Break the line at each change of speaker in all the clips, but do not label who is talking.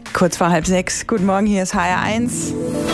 Kurz vor 5:30. Guten Morgen, hier ist HR1.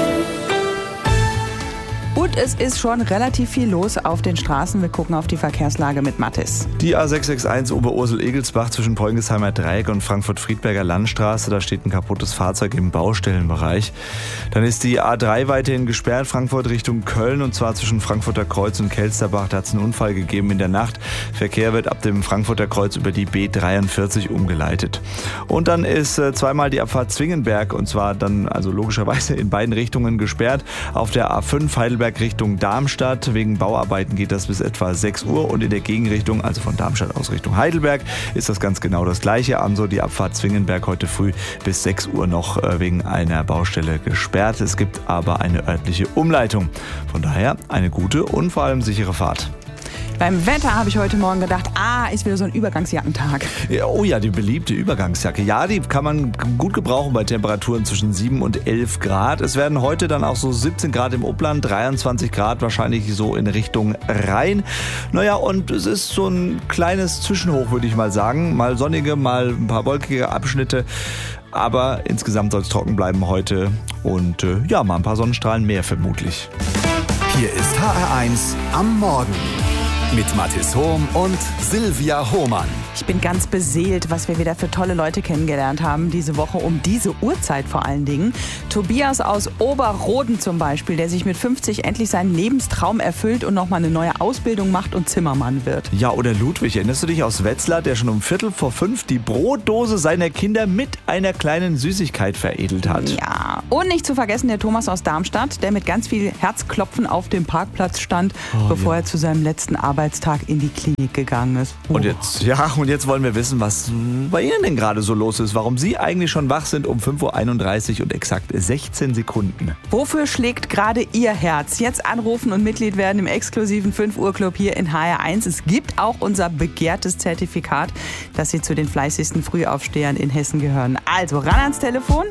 Und es ist schon relativ viel los auf den Straßen. Wir gucken auf die Verkehrslage mit Mathis.
Die A661 Oberursel-Egelsbach zwischen Polgesheimer Dreieck und Frankfurt-Friedberger Landstraße. Da steht ein kaputtes Fahrzeug im Baustellenbereich. Dann ist die A3 weiterhin gesperrt, Frankfurt Richtung Köln. Und zwar zwischen Frankfurter Kreuz und Kelsterbach. Da hat es einen Unfall gegeben in der Nacht. Verkehr wird ab dem Frankfurter Kreuz über die B43 umgeleitet. Und dann ist zweimal die Abfahrt Zwingenberg. Und zwar dann also logischerweise in beiden Richtungen gesperrt. Auf der A5 Heidelberg Richtung Darmstadt. Wegen Bauarbeiten geht das bis etwa 6 Uhr und in der Gegenrichtung, also von Darmstadt aus Richtung Heidelberg, ist das ganz genau das Gleiche. Also die Abfahrt Zwingenberg heute früh bis 6 Uhr noch wegen einer Baustelle gesperrt. Es gibt aber eine örtliche Umleitung. Von daher eine gute und vor allem sichere Fahrt.
Beim Wetter habe ich heute Morgen gedacht, ist wieder so ein Übergangsjackentag.
Ja, oh ja, die beliebte Übergangsjacke. Ja, die kann man gut gebrauchen bei Temperaturen zwischen 7 und 11 Grad. Es werden heute dann auch so 17 Grad im Upland, 23 Grad wahrscheinlich so in Richtung Rhein. Naja, und es ist so ein kleines Zwischenhoch, würde ich mal sagen. Mal sonnige, mal ein paar wolkige Abschnitte. Aber insgesamt soll es trocken bleiben heute. Und mal ein paar Sonnenstrahlen mehr vermutlich.
Hier ist HR1 am Morgen. Mit Mathis Hohm und Silvia Hohmann.
Ich bin ganz beseelt, was wir wieder für tolle Leute kennengelernt haben diese Woche, um diese Uhrzeit vor allen Dingen. Tobias aus Oberroden zum Beispiel, der sich mit 50 endlich seinen Lebenstraum erfüllt und nochmal eine neue Ausbildung macht und Zimmermann wird.
Ja, oder Ludwig, erinnerst du dich aus Wetzlar, der schon um 4:45 die Brotdose seiner Kinder mit einer kleinen Süßigkeit veredelt hat?
Ja, und nicht zu vergessen der Thomas aus Darmstadt, der mit ganz viel Herzklopfen auf dem Parkplatz stand, bevor er zu seinem letzten Arbeitstag in die Klinik gegangen ist.
Und jetzt wollen wir wissen, was bei Ihnen denn gerade so los ist. Warum Sie eigentlich schon wach sind um 5:31 Uhr und exakt 16 Sekunden.
Wofür schlägt gerade Ihr Herz? Jetzt anrufen und Mitglied werden im exklusiven 5 Uhr Club hier in HR1. Es gibt auch unser begehrtes Zertifikat, dass Sie zu den fleißigsten Frühaufstehern in Hessen gehören. Also ran ans Telefon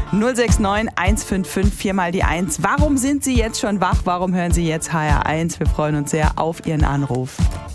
069 155 4 mal die 1. Warum sind Sie jetzt schon wach? Warum hören Sie jetzt HR1? Wir freuen uns sehr auf Ihren Anruf.